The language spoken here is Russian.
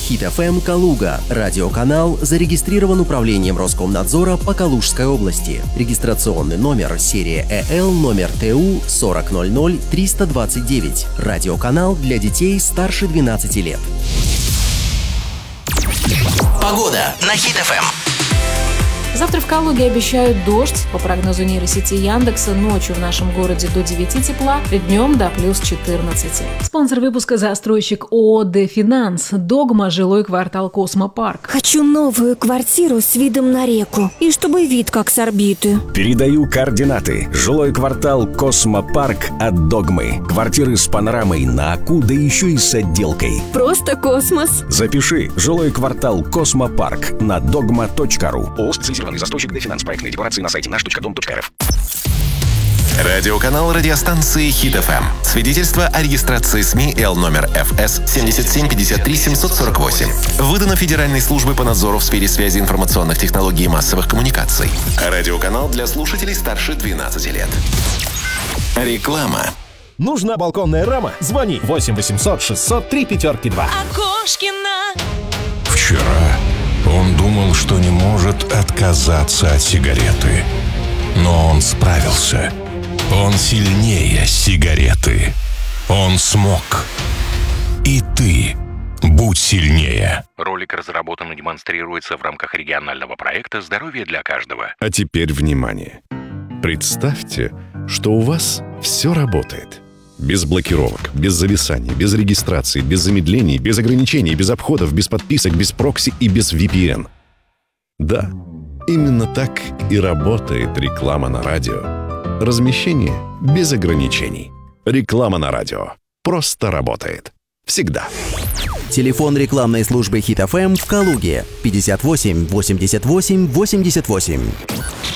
Хит ФМ Калуга. Радиоканал зарегистрирован управлением Роскомнадзора по Калужской области. Регистрационный номер серия ЭЛ номер ТУ 4000 329. Радиоканал для детей старше 12 лет. Погода на Хит ФМ. Завтра в Калуге обещают дождь. По прогнозу нейросети Яндекса, ночью в нашем городе до 9 тепла, днем до плюс 14. Спонсор выпуска — застройщик ООО «Дефинанс». Догма, жилой квартал «Космопарк». Хочу новую квартиру с видом на реку. И чтобы вид как с орбиты. Передаю координаты. Жилой квартал «Космопарк» от Догмы. Квартиры с панорамой на Аку, да еще и с отделкой. Просто космос. Запиши. Жилой квартал «Космопарк» на dogma.ru. ООО «Специализированный застройщик Дефинанс». Проектные декларации на сайте наш.дом.рф. Радиоканал радиостанции Хит ФМ. Свидетельство о регистрации СМИ Л номер ФС 7753-748. Выдано Федеральной службой по надзору в сфере связи информационных технологий и массовых коммуникаций. Радиоканал для слушателей старше 12 лет. Реклама. Нужна балконная рама? Звони 8 800 600 352. Окошкина. Вчера он думал, что не может отказаться от сигареты. Но он справился. Он сильнее сигареты. Он смог. И ты будь сильнее. Ролик разработан и демонстрируется в рамках регионального проекта «Здоровье для каждого». А теперь внимание. Представьте, что у вас все работает. Без блокировок, без зависаний, без регистрации, без замедлений, без ограничений, без обходов, без подписок, без прокси и без VPN. Да, именно так и работает реклама на радио. Размещение без ограничений. Реклама на радио просто работает. Всегда. Телефон рекламной службы Хит ФМ в Калуге 58 88 88.